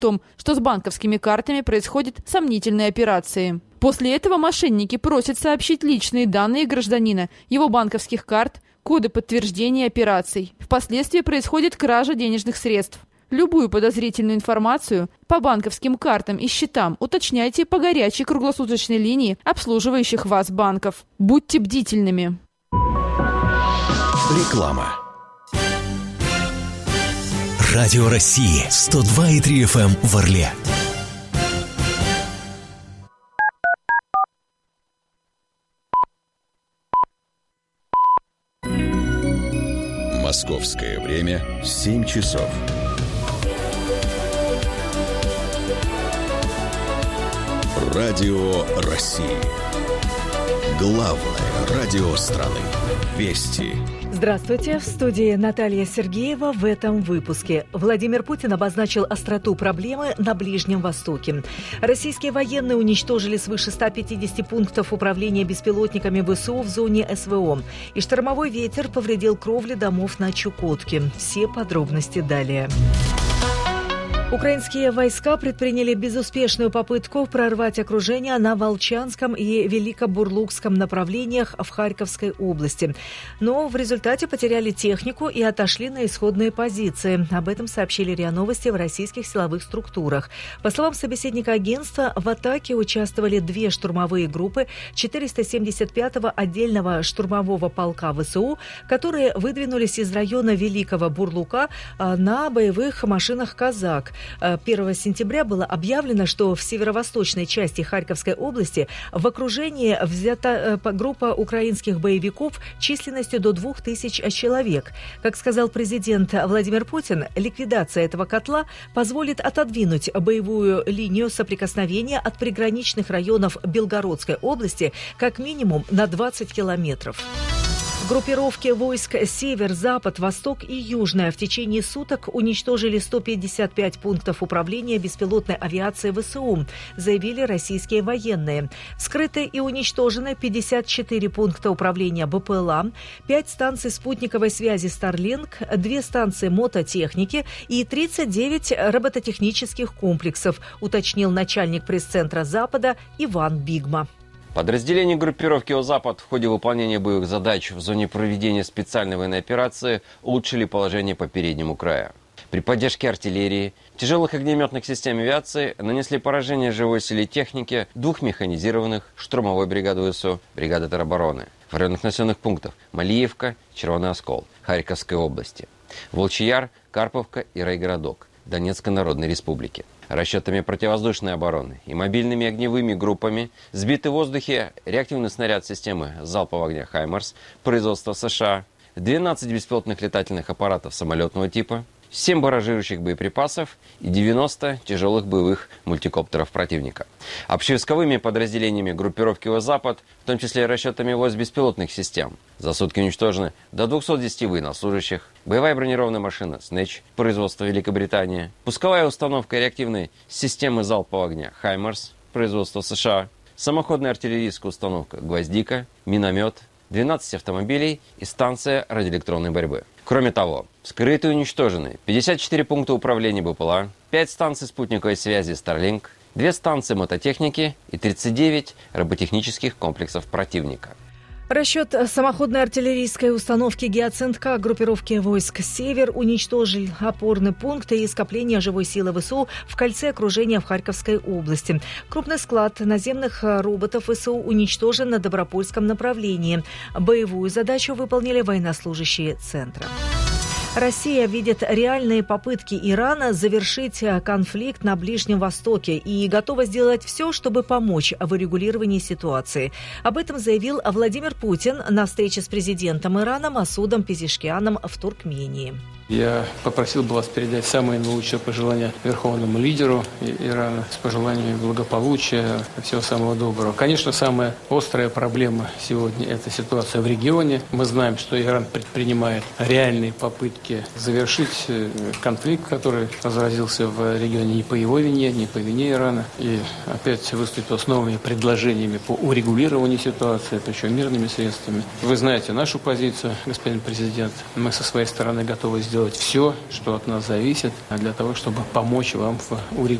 том, что с банковскими картами происходят сомнительные операции. После этого мошенники просят сообщить личные данные гражданина, его банковских карт, коды подтверждения операций. Впоследствии происходит кража денежных средств. Любую подозрительную информацию по банковским картам и счетам уточняйте по горячей круглосуточной линии обслуживающих вас банков. Будьте бдительными. Реклама. Радио России 102,3 FM в Орле. Московское время 7 часов. Радио России. Главное радио страны. Вести. Здравствуйте. В студии Наталья Сергеева. В этом выпуске. Владимир Путин обозначил остроту проблемы на Ближнем Востоке. Российские военные уничтожили свыше 150 пунктов управления беспилотниками ВСУ в зоне СВО. И штормовой ветер повредил кровли домов на Чукотке. Все подробности далее. Украинские войска предприняли безуспешную попытку прорвать окружение на Волчанском и Великобурлукском направлениях в Харьковской области. Но в результате потеряли технику и отошли на исходные позиции. Об этом сообщили РИА Новости в российских силовых структурах. По словам собеседника агентства, в атаке участвовали 2 штурмовые группы 475-го отдельного штурмового полка ВСУ, которые выдвинулись из района Великого Бурлука на боевых машинах «Казак». 1 сентября было объявлено, что в северо-восточной части Харьковской области в окружении взята группа украинских боевиков численностью до 2000 человек. Как сказал президент Владимир Путин, ликвидация этого котла позволит отодвинуть боевую линию соприкосновения от приграничных районов Белгородской области как минимум на 20 километров. Группировки войск «Север», «Запад», «Восток» и «Южная» в течение суток уничтожили 155 пунктов управления беспилотной авиацией ВСУ, заявили российские военные. Вскрыты и уничтожены 54 пункта управления БПЛА, 5 станций спутниковой связи Starlink, 2 станции мототехники и 39 робототехнических комплексов, уточнил начальник пресс-центра «Запада» Иван Бигма. Подразделения группировки «О-Запад» в ходе выполнения боевых задач в зоне проведения специальной военной операции улучшили положение по переднему краю. При поддержке артиллерии, тяжелых огнеметных систем авиации нанесли поражение живой силе техники 2 механизированных штурмовой бригады ВСУ, бригады теробороны в районах населенных пунктов Малиевка, Червоный Оскол, Харьковской области, Волчий Яр, Карповка и райгородок Донецкой Народной Республики. Расчетами противовоздушной обороны и мобильными огневыми группами сбитый в воздухе реактивный снаряд системы залпового огня «Хаймарс» производства США, 12 беспилотных летательных аппаратов самолетного типа, 7 барражирующих боеприпасов и 90 тяжелых боевых мультикоптеров противника. Общевойсковыми подразделениями группировки «О-Запад», в том числе расчетами войск беспилотных систем, за сутки уничтожены до 210 военнослужащих, боевая бронированная машина «Снэч» производства Великобритании, пусковая установка реактивной системы залпового огня «Хаймарс» производства США, самоходная артиллерийская установка «Гвоздика», миномет, 12 автомобилей и станция радиоэлектронной борьбы. Кроме того, вскрыты и уничтожены 54 пункта управления БПЛА, 5 станций спутниковой связи Starlink, 2 станции мототехники и 39 роботехнических комплексов противника. Расчет самоходной артиллерийской установки «Гиацинт-К» группировки войск «Север» уничтожил опорные пункты и скопления живой силы ВСУ в кольце окружения в Харьковской области. Крупный склад наземных роботов ВСУ уничтожен на Добропольском направлении. Боевую задачу выполнили военнослужащие центра. Россия видит реальные попытки Ирана завершить конфликт на Ближнем Востоке и готова сделать все, чтобы помочь в урегулировании ситуации. Об этом заявил Владимир Путин на встрече с президентом Ирана Масудом Пезешкианом в Туркмении. Я попросил бы вас передать самые наилучшие пожелания верховному лидеру Ирана с пожеланиями благополучия, всего самого доброго. Конечно, самая острая проблема сегодня – это ситуация в регионе. Мы знаем, что Иран предпринимает реальные попытки завершить конфликт, который разразился в регионе не по его вине, не по вине Ирана. И опять выступил с новыми предложениями по урегулированию ситуации, причем мирными средствами. Вы знаете нашу позицию, господин президент. Мы со своей стороны готовы сделать сделать все, что от нас зависит, для того, чтобы помочь вам в урегулировании